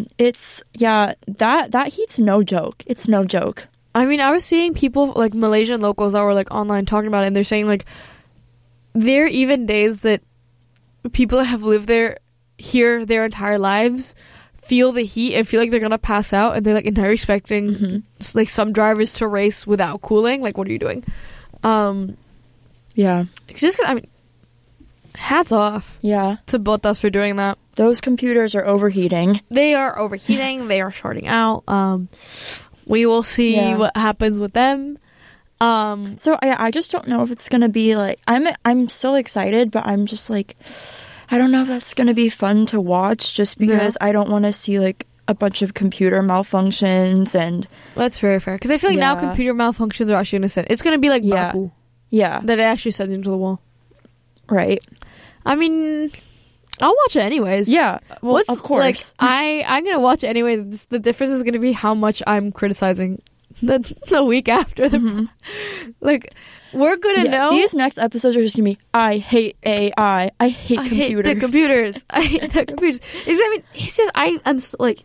That heat's no joke. It's no joke. I mean, I was seeing people, like, Malaysian locals that were, like, online talking about it, and they're saying, like, there are even days that people that have lived here their entire lives feel the heat and feel like they're gonna pass out, and they're, like, not expecting, like, some drivers to race without cooling. Like, what are you doing? Yeah. Just 'cause, I mean, hats off. Yeah. To Bottas for doing that. Those computers are overheating. They are overheating. They are shorting out. We will see what happens with them. So I just don't know if it's gonna be like I'm still excited, but I'm just like I don't know if that's gonna be fun to watch just because I don't want to see like a bunch of computer malfunctions and that's very fair because I feel like now computer malfunctions are actually gonna send. It's gonna be like Baku. Yeah, that it actually sends into the wall. Right. I mean. I'll watch it anyways. Yeah, well, of course. Like, I'm going to watch it anyways. Just the difference is going to be how much I'm criticizing the week after. Like, we're going to know. These next episodes are just going to be, I hate AI. I hate computers. Hate the computers. I hate the computers. It's just, I'm like,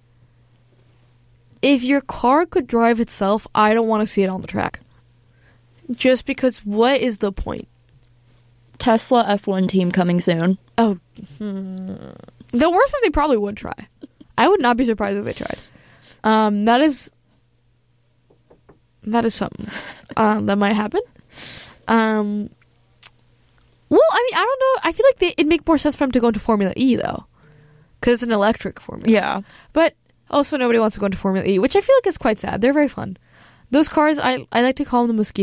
if your car could drive itself, I don't want to see it on the track. Just because what is the point? Tesla F1 team coming soon. Oh, the worst was they probably would try. I would not be surprised if they tried. That is something that might happen. Well, I mean, I don't know. I feel like it'd make more sense for them to go into Formula E, though. Because it's an electric Formula. Yeah. But also nobody wants to go into Formula E, which I feel like is quite sad. They're very fun. Those cars, I like to call them the mosquito